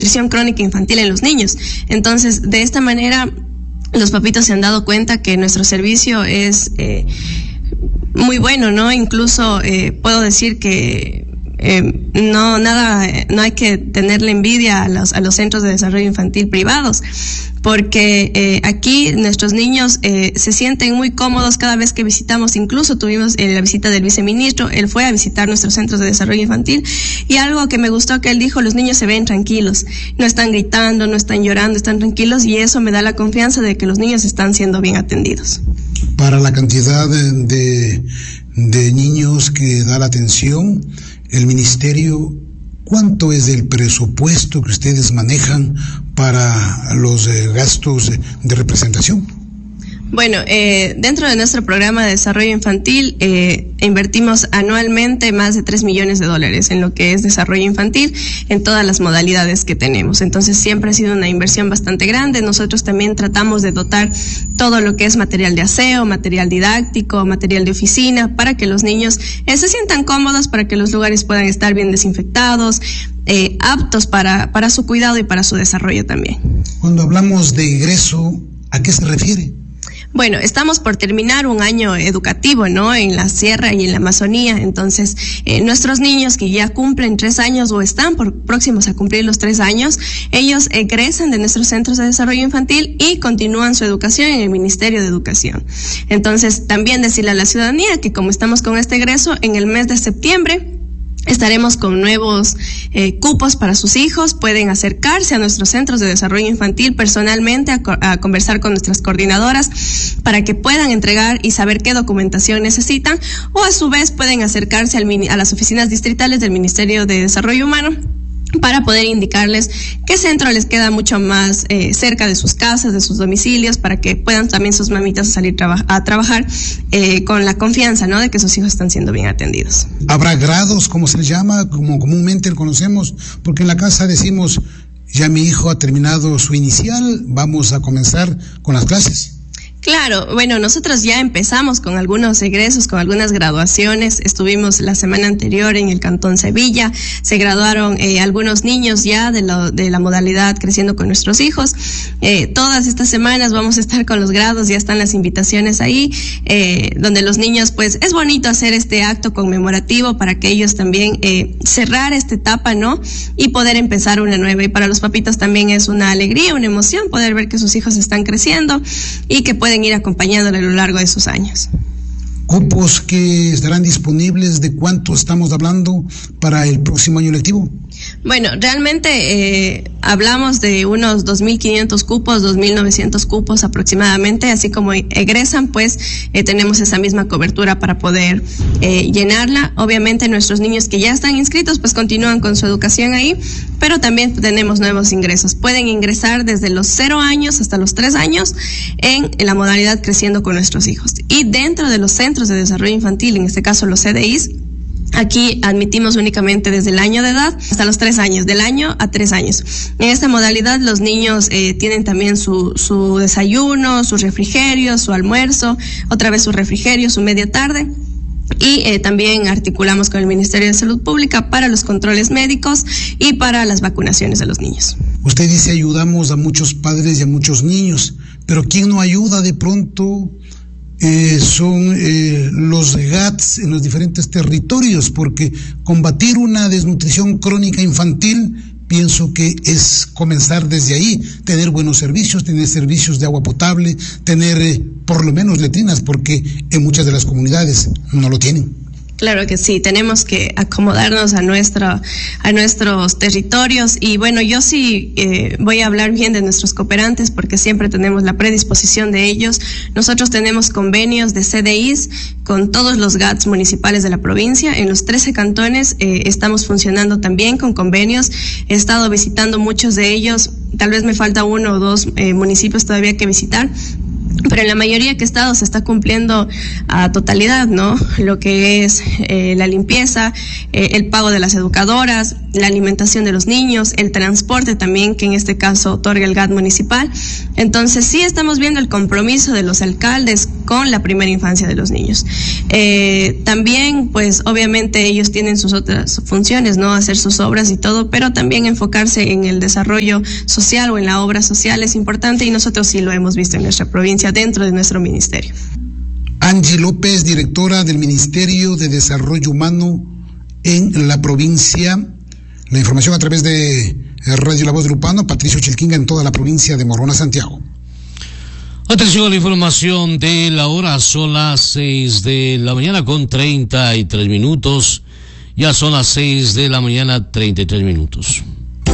nutrición crónica infantil en los niños. Entonces, de esta manera, los papitos se han dado cuenta que nuestro servicio es muy bueno, ¿no? Incluso puedo decir que no hay que tenerle envidia a los centros de desarrollo infantil privados, porque aquí nuestros niños se sienten muy cómodos cada vez que visitamos. Incluso tuvimos la visita del viceministro, él fue a visitar nuestros centros de desarrollo infantil, y algo que me gustó que él dijo: los niños se ven tranquilos, no están gritando, no están llorando, están tranquilos, y eso me da la confianza de que los niños están siendo bien atendidos. Para la cantidad de niños que da la atención, el ministerio, ¿cuánto es el presupuesto que ustedes manejan para los gastos de representación? Bueno, dentro de nuestro programa de desarrollo infantil, invertimos anualmente más de $3 millones en lo que es desarrollo infantil, en todas las modalidades que tenemos. Entonces, siempre ha sido una inversión bastante grande. Nosotros también tratamos de dotar todo lo que es material de aseo, material didáctico, material de oficina, para que los niños se sientan cómodos, para que los lugares puedan estar bien desinfectados, aptos para su cuidado y para su desarrollo también. Cuando hablamos de egreso, ¿a qué se refiere? Bueno, estamos por terminar un año educativo, ¿no? En la Sierra y en la Amazonía. Entonces, nuestros niños que ya cumplen 3 años o están próximos a cumplir los 3 años, ellos egresan de nuestros centros de desarrollo infantil y continúan su educación en el Ministerio de Educación. Entonces, también decirle a la ciudadanía que como estamos con este egreso, en el mes de septiembre estaremos con nuevos cupos para sus hijos. Pueden acercarse a nuestros centros de desarrollo infantil personalmente a conversar con nuestras coordinadoras para que puedan entregar y saber qué documentación necesitan, o a su vez pueden acercarse a las oficinas distritales del Ministerio de Desarrollo Humano para poder indicarles qué centro les queda mucho más cerca de sus casas, de sus domicilios, para que puedan también sus mamitas salir a trabajar con la confianza, ¿no?, de que sus hijos están siendo bien atendidos. ¿Habrá grados, como se les llama, como comúnmente lo conocemos? Porque en la casa decimos: ya mi hijo ha terminado su inicial, vamos a comenzar con las clases. Claro, bueno, nosotros ya empezamos con algunos egresos, con algunas graduaciones. Estuvimos la semana anterior en el Cantón Sevilla, se graduaron algunos niños ya de la modalidad Creciendo con Nuestros Hijos. Todas estas semanas vamos a estar con los grados, ya están las invitaciones ahí, donde los niños, pues es bonito hacer este acto conmemorativo para que ellos también cerrar esta etapa, ¿no?, y poder empezar una nueva. Y para los papitos también es una alegría, una emoción poder ver que sus hijos están creciendo y que pueden ir acompañándole a lo largo de sus años. ¿Cupos que estarán disponibles? ¿De cuánto estamos hablando para el próximo año lectivo? Bueno, realmente hablamos de unos 2.500 cupos, 2.900 cupos aproximadamente. Así como egresan, pues tenemos esa misma cobertura para poder llenarla. Obviamente nuestros niños que ya están inscritos pues continúan con su educación ahí, pero también tenemos nuevos ingresos. Pueden ingresar desde los 0 años hasta los 3 años en la modalidad Creciendo con Nuestros Hijos. Y dentro de los centros de desarrollo infantil, en este caso los CDIs, aquí admitimos únicamente desde el año de edad hasta los 3 años, del año a 3 años. En esta modalidad los niños tienen también su desayuno, su refrigerio, su almuerzo, otra vez su refrigerio, su media tarde. Y también articulamos con el Ministerio de Salud Pública para los controles médicos y para las vacunaciones de los niños. Usted dice ayudamos a muchos padres y a muchos niños, pero ¿quién no ayuda de pronto? Son los GATS en los diferentes territorios, porque combatir una desnutrición crónica infantil, pienso que es comenzar desde ahí, tener buenos servicios, tener servicios de agua potable, tener por lo menos letrinas, porque en muchas de las comunidades no lo tienen. Claro que sí, tenemos que acomodarnos a nuestros territorios. Y bueno, yo sí voy a hablar bien de nuestros cooperantes porque siempre tenemos la predisposición de ellos. Nosotros tenemos convenios de CDIs con todos los GATS municipales de la provincia. En los 13 cantones estamos funcionando también con convenios. He estado visitando muchos de ellos, tal vez me falta 1 o 2 municipios todavía que visitar. pero en la mayoría de estados se está cumpliendo a totalidad, ¿no? Lo que es la limpieza, el pago de las educadoras, la alimentación de los niños, el transporte también, que en este caso otorga el GAT municipal. Entonces sí estamos viendo el compromiso de los alcaldes con la primera infancia de los niños. También, pues obviamente ellos tienen sus otras funciones, ¿no? Hacer sus obras y todo, pero también enfocarse en el desarrollo social o en la obra social es importante, y nosotros sí lo hemos visto en nuestra provincia, dentro de nuestro ministerio. Angie López, directora del Ministerio de Desarrollo Humano en la provincia. La información a través de Radio La Voz de Lupano, Patricio Chilquinga, en toda la provincia de Morona, Santiago. Atención a la información de la hora, son las 6 de la mañana con 33 minutos. Ya son las 6 de la mañana, 33 minutos.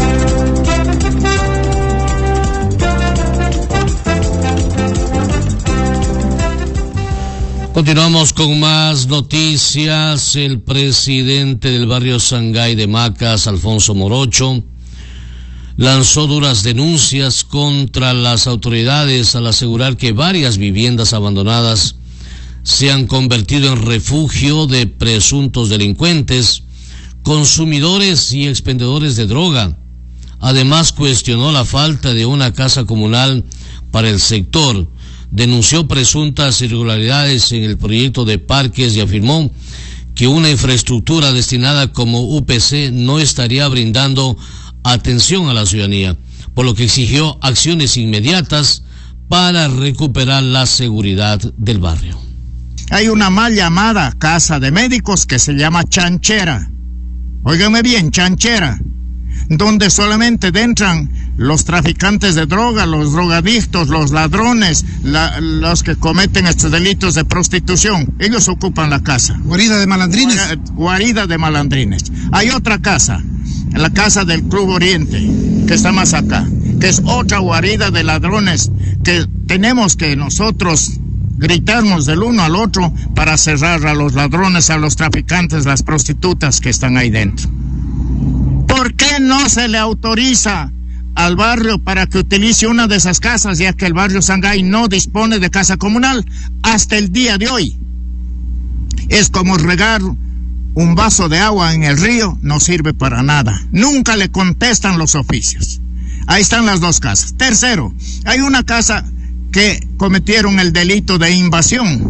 Continuamos con más noticias. El presidente del barrio Sangay de Macas, Alfonso Morocho, lanzó duras denuncias contra las autoridades al asegurar que varias viviendas abandonadas se han convertido en refugio de presuntos delincuentes, consumidores y expendedores de droga. Además, cuestionó la falta de una casa comunal para el sector. Denunció presuntas irregularidades en el proyecto de parques y afirmó que una infraestructura destinada como UPC no estaría brindando atención a la ciudadanía, por lo que exigió acciones inmediatas para recuperar la seguridad del barrio. Hay una mal llamada casa de médicos que se llama Chanchera. Óigame bien, Chanchera, donde solamente entran los traficantes de droga, los drogadictos, los ladrones, los que cometen estos delitos de prostitución. Ellos ocupan la casa. Guarida de malandrines. Guarida de malandrines. Hay otra casa, la casa del Club Oriente, que está más acá, que es otra guarida de ladrones que tenemos que nosotros gritarnos del uno al otro para cerrar a los ladrones, a los traficantes, las prostitutas que están ahí dentro. ¿Por qué no se le autoriza al barrio para que utilice una de esas casas, ya que el barrio Sangay no dispone de casa comunal hasta el día de hoy? Es como regar un vaso de agua en el río, no sirve para nada. Nunca le contestan los oficios. Ahí están las dos casas. Tercero, hay una casa que cometieron el delito de invasión.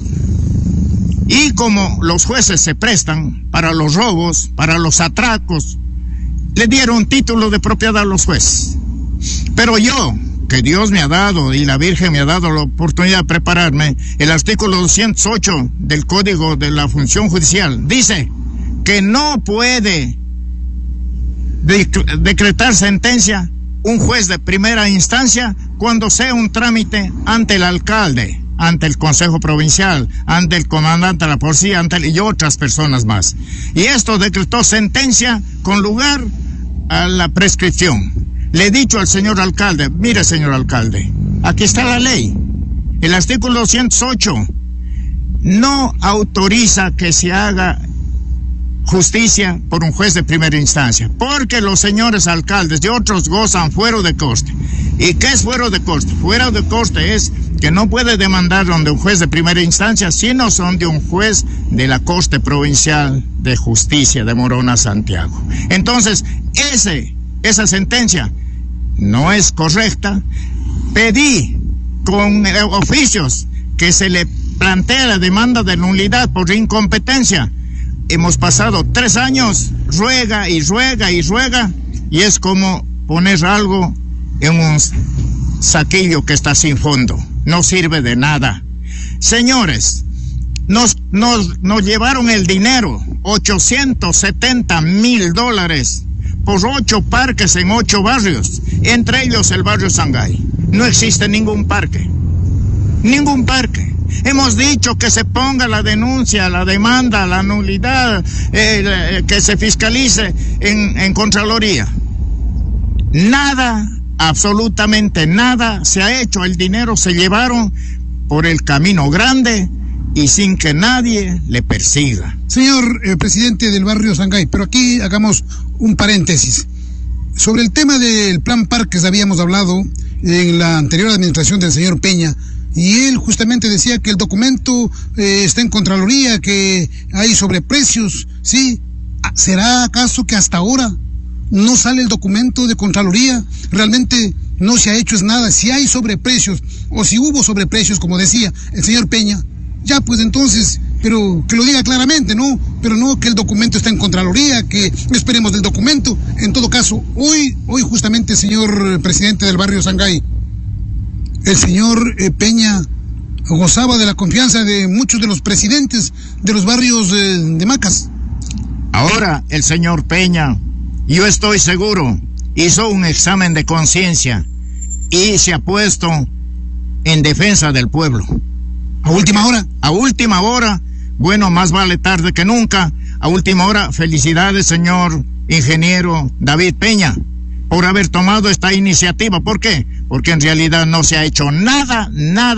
Y como los jueces se prestan para los robos, para los atracos, le dieron título de propiedad a los jueces. Pero yo, que Dios me ha dado y la Virgen me ha dado la oportunidad de prepararme, el artículo 208 del Código de la Función Judicial dice que no puede decretar sentencia un juez de primera instancia cuando sea un trámite ante el alcalde, ante el Consejo Provincial, ante el comandante de la policía, y otras personas más. Y esto decretó sentencia con lugar a la prescripción. Le he dicho al señor alcalde, mire señor alcalde, aquí está la ley. El artículo 208 no autoriza que se haga justicia por un juez de primera instancia, porque los señores alcaldes y otros gozan fuero de coste. ¿Y qué es fuero de coste? Fuero de coste es que no puede demandar donde un juez de primera instancia, sino son de un juez de la Corte Provincial de Justicia de Morona, Santiago. Entonces, esa sentencia no es correcta. Pedí con oficios que se le plantee la demanda de nulidad por incompetencia. Hemos pasado 3 años, ruega y ruega y ruega, y es como poner algo en un saquillo que está sin fondo. No sirve de nada. Señores, nos llevaron el dinero, $870,000 por 8 parques en 8 barrios, entre ellos el barrio Sangay. No existe ningún parque. Ningún parque. Hemos dicho que se ponga la denuncia, la demanda, la nulidad, que se fiscalice en Contraloría. Nada, absolutamente nada se ha hecho. El dinero se llevaron por el camino grande y sin que nadie le persiga. Señor presidente del barrio Sangay, pero aquí hagamos un paréntesis. Sobre el tema del plan Parques habíamos hablado en la anterior administración del señor Peña, y él justamente decía que el documento está en Contraloría, que hay sobreprecios, ¿sí? ¿Será acaso que hasta ahora no sale el documento de Contraloría? Realmente no se ha hecho nada. Si hay sobreprecios o si hubo sobreprecios, como decía el señor Peña, ya pues entonces, pero que lo diga claramente, ¿no? Pero no que el documento está en Contraloría, que esperemos del documento. En todo caso, hoy justamente, señor presidente del barrio Sangay, el señor Peña gozaba de la confianza de muchos de los presidentes de los barrios de Macas. Ahora el señor Peña, yo estoy seguro, hizo un examen de conciencia y se ha puesto en defensa del pueblo. ¿A última hora? A última hora. Bueno, más vale tarde que nunca. A última hora, felicidades, señor ingeniero David Peña, por haber tomado esta iniciativa. ¿Por qué? Porque en realidad no se ha hecho nada.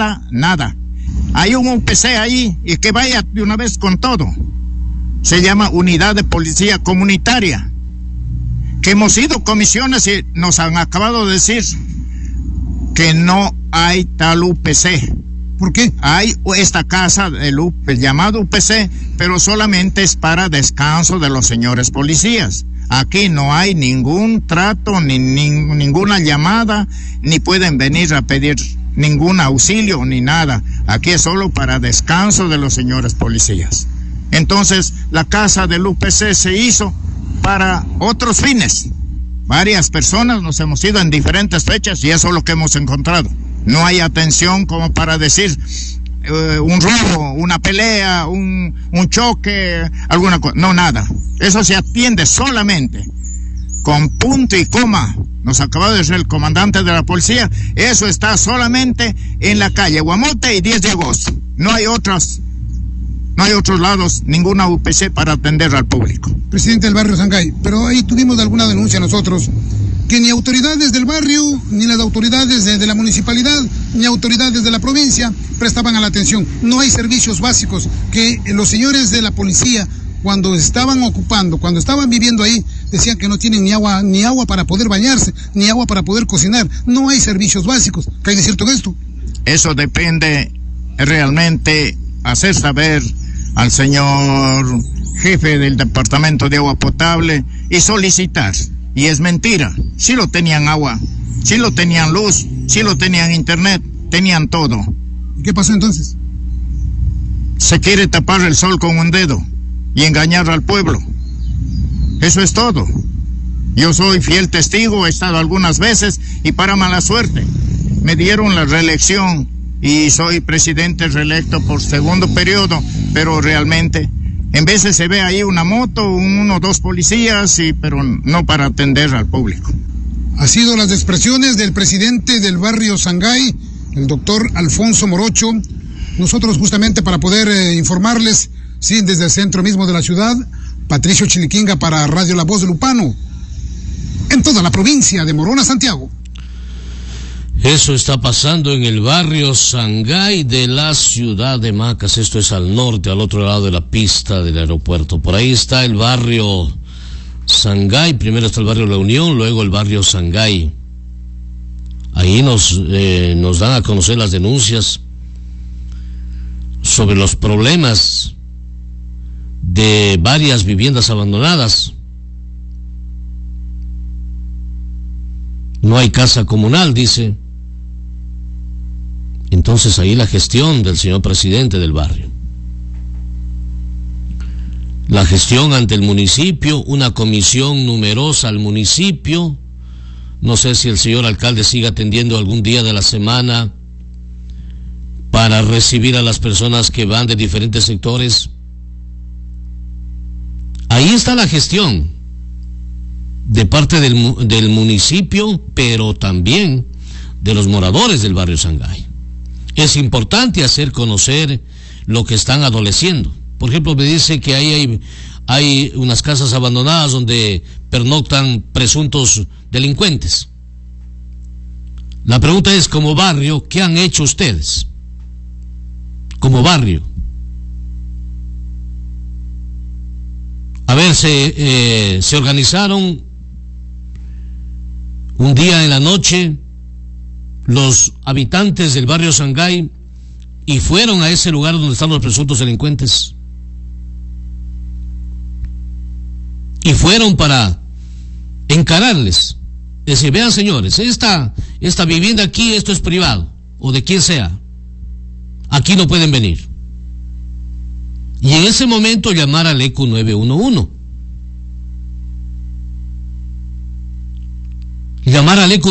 Hay un UPC ahí y que vaya de una vez con todo. Se llama Unidad de Policía Comunitaria, que hemos ido comisiones y nos han acabado de decir que no hay tal UPC. ¿Por qué? Hay esta casa, el llamado UPC, pero solamente es para descanso de los señores policías. Aquí no hay ningún trato, ni ninguna llamada, ni pueden venir a pedir ningún auxilio, ni nada. Aquí es solo para descanso de los señores policías. Entonces, la casa del UPC se hizo para otros fines. Varias personas nos hemos ido en diferentes fechas y eso es lo que hemos encontrado. No hay atención como para decir un robo, una pelea, un choque, alguna cosa. No, nada. Eso se atiende solamente con punto y coma. Nos acaba de decir el comandante de la policía. Eso está solamente en la calle Guamote y 10 de agosto. No hay otros lados, ninguna UPC para atender al público. Presidente del barrio Sangay, pero ahí tuvimos alguna denuncia nosotros, que ni autoridades del barrio, ni las autoridades de la municipalidad, ni autoridades de la provincia prestaban a la atención. No hay servicios básicos, que los señores de la policía, cuando estaban ocupando, cuando estaban viviendo ahí, decían que no tienen ni agua para poder bañarse, ni agua para poder cocinar. No hay servicios básicos. ¿Qué hay de cierto en esto? Eso depende realmente hacer saber al señor jefe del Departamento de Agua Potable y solicitar. Y es mentira. Sí lo tenían agua, sí lo tenían luz, sí lo tenían internet, tenían todo. ¿Y qué pasó entonces? Se quiere tapar el sol con un dedo y engañar al pueblo. Eso es todo. Yo soy fiel testigo, he estado algunas veces y para mala suerte me dieron la reelección y soy presidente reelecto por segundo periodo, pero realmente en veces se ve ahí una moto, uno o dos policías, pero no para atender al público. Ha sido las expresiones del presidente del barrio Sangay, el doctor Alfonso Morocho. Nosotros justamente para poder informarles, sí, desde el centro mismo de la ciudad, Patricio Chiliquinga para Radio La Voz de Lupano, en toda la provincia de Morona, Santiago. Eso está pasando en el barrio Sangay de la ciudad de Macas. Esto es al norte, al otro lado de la pista del aeropuerto. Por ahí está el barrio Sangay. Primero está el barrio La Unión, luego el barrio Sangay. Ahí nos dan a conocer las denuncias sobre los problemas de varias viviendas abandonadas. No hay casa comunal, dice. Entonces ahí la gestión del señor presidente del barrio. La gestión ante el municipio, una comisión numerosa al municipio. No sé si el señor alcalde sigue atendiendo algún día de la semana para recibir a las personas que van de diferentes sectores. Ahí está la gestión de parte del municipio, pero también de los moradores del barrio Sangay. Es importante hacer conocer lo que están adoleciendo. Por ejemplo, me dice que ahí hay unas casas abandonadas donde pernoctan presuntos delincuentes. La pregunta es, como barrio, ¿qué han hecho ustedes? Como barrio. A ver, se organizaron un día en la noche los habitantes del barrio Sangay y fueron a ese lugar donde están los presuntos delincuentes. Y fueron para encararles. Decir, vean señores, esta vivienda aquí, esto es privado, o de quien sea. Aquí no pueden venir. Y en ese momento llamar al ECU 911. Llamar al ECU